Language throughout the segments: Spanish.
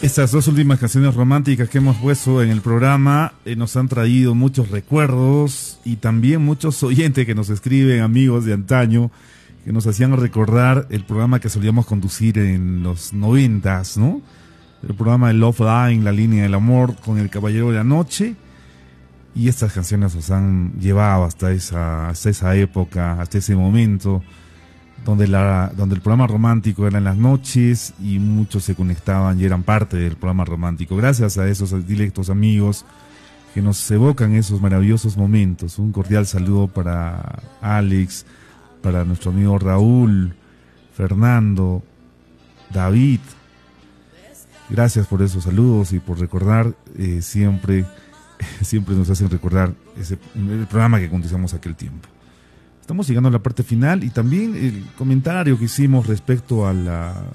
Estas dos últimas canciones románticas que hemos puesto en el programa nos han traído muchos recuerdos y también muchos oyentes que nos escriben, amigos de antaño, que nos hacían recordar el programa que solíamos conducir en los 90s, ¿no? El programa de Love Line, La Línea del Amor, con El Caballero de la Noche. Y estas canciones nos han llevado hasta esa época, hasta ese momento, donde el programa romántico era en las noches y muchos se conectaban y eran parte del programa romántico. Gracias a esos directos amigos que nos evocan esos maravillosos momentos. Un cordial saludo para Alex, para nuestro amigo Raúl, Fernando, David. Gracias por esos saludos y por recordar, siempre nos hacen recordar el programa que conducíamos aquel tiempo. Estamos llegando a la parte final y también el comentario que hicimos respecto a la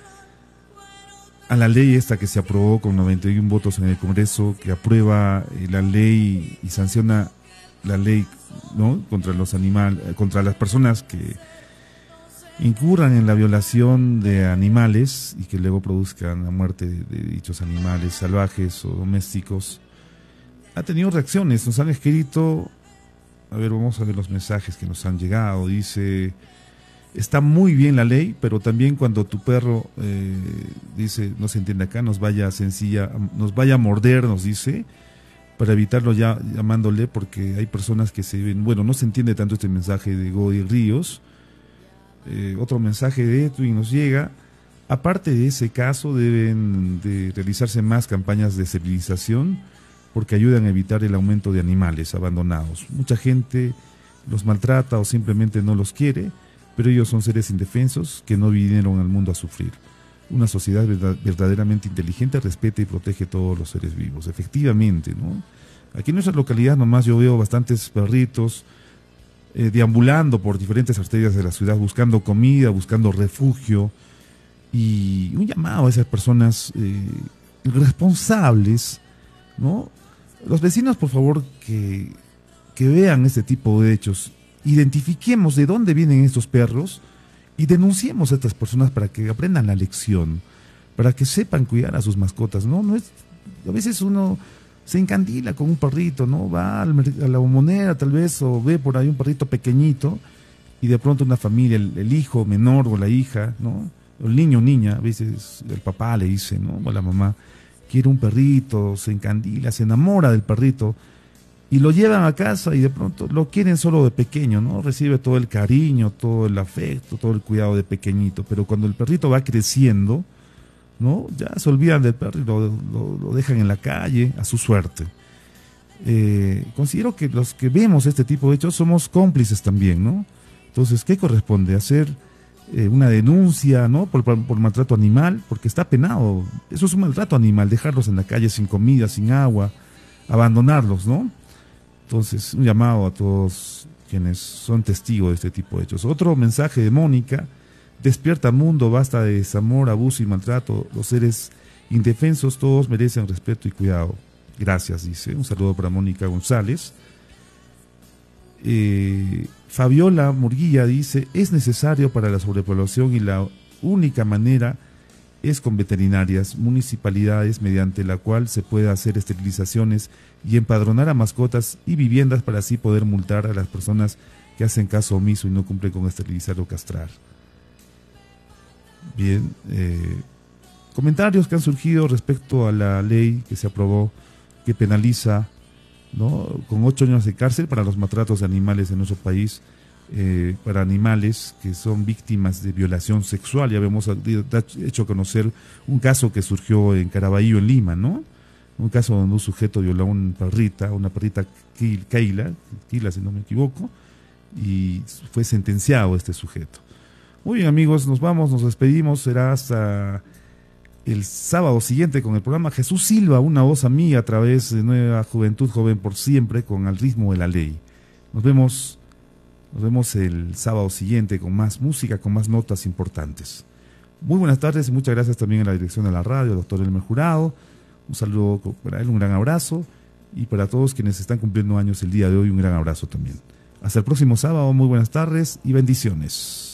ley esta que se aprobó con 91 votos en el Congreso, que aprueba la ley y sanciona la ley, ¿no?, contra los animales, contra las personas que incurran en la violación de animales y que luego produzcan la muerte de dichos animales salvajes o domésticos. Ha tenido reacciones, nos han escrito. A ver, vamos a ver los mensajes que nos han llegado. Dice, está muy bien la ley, pero también cuando tu perro, dice, no se entiende acá, nos vaya a morder, nos dice, para evitarlo ya llamándole, porque hay personas que se ven, bueno, no se entiende tanto este mensaje de Godi Ríos. Otro mensaje de Edwin nos llega. Aparte de ese caso, deben de realizarse más campañas de civilización, porque ayudan a evitar el aumento de animales abandonados. Mucha gente los maltrata o simplemente no los quiere, pero ellos son seres indefensos que no vinieron al mundo a sufrir. Una sociedad verdaderamente inteligente respeta y protege a todos los seres vivos. Efectivamente, ¿no? Aquí en nuestra localidad nomás yo veo bastantes perritos deambulando por diferentes arterias de la ciudad, buscando comida, buscando refugio, y un llamado a esas personas responsables, ¿no? Los vecinos, por favor, que vean este tipo de hechos, identifiquemos de dónde vienen estos perros y denunciemos a estas personas para que aprendan la lección, para que sepan cuidar a sus mascotas, ¿no? A veces uno se encandila con un perrito, ¿no? Va a la bombonera tal vez, o ve por ahí un perrito pequeñito y de pronto una familia, el hijo menor o la hija, ¿no? O el niño o niña, a veces el papá le dice, ¿no?, o la mamá, quiere un perrito, se encandila, se enamora del perrito y lo llevan a casa y de pronto lo quieren solo de pequeño, ¿no? Recibe todo el cariño, todo el afecto, todo el cuidado de pequeñito, pero cuando el perrito va creciendo, ¿no?, ya se olvidan del perro y lo dejan en la calle a su suerte. Considero que los que vemos este tipo de hechos somos cómplices también, ¿no? Entonces, ¿qué corresponde? Hacer una denuncia, ¿no?, por maltrato animal, porque está penado. Eso es un maltrato animal, dejarlos en la calle sin comida, sin agua, abandonarlos, ¿no? Entonces, un llamado a todos quienes son testigos de este tipo de hechos. Otro mensaje de Mónica: despierta mundo, basta de desamor, abuso y maltrato. Los seres indefensos todos merecen respeto y cuidado. Gracias, dice. Un saludo para Mónica González. Fabiola Murguía dice, es necesario para la sobrepoblación y la única manera es con veterinarias, municipalidades, mediante la cual se puede hacer esterilizaciones y empadronar a mascotas y viviendas para así poder multar a las personas que hacen caso omiso y no cumplen con esterilizar o castrar. Bien, comentarios que han surgido respecto a la ley que se aprobó, que penaliza, ¿no?, con 8 años de cárcel para los maltratos de animales en nuestro país, para animales que son víctimas de violación sexual. Ya habíamos hecho conocer un caso que surgió en Caraballo, en Lima, ¿no? Un caso donde un sujeto violó a una perrita Keila, si no me equivoco, y fue sentenciado este sujeto. Muy bien, amigos, nos despedimos, será hasta el sábado siguiente con el programa Jesús Silva, una voz amiga a través de Nueva Juventud Joven por Siempre, con Al Ritmo de la Ley. Nos vemos el sábado siguiente con más música, con más notas importantes. Muy buenas tardes y muchas gracias también a la dirección de la radio, doctor Elmer Jurado. Un saludo para él, un gran abrazo, y para todos quienes están cumpliendo años el día de hoy, un gran abrazo también. Hasta el próximo sábado, muy buenas tardes y bendiciones.